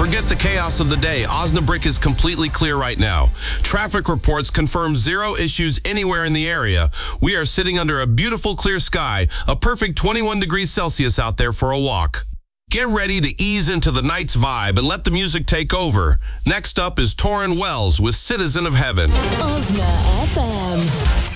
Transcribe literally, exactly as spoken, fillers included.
Forget the chaos of the day. Osnabrick is completely clear right now. Traffic reports confirm zero issues anywhere in the area. We are sitting under a beautiful clear sky, a perfect twenty-one degrees Celsius out there for a walk. Get ready to ease into the night's vibe and let the music take over. Next up is Torrin Wells with Citizen of Heaven. Osna F M.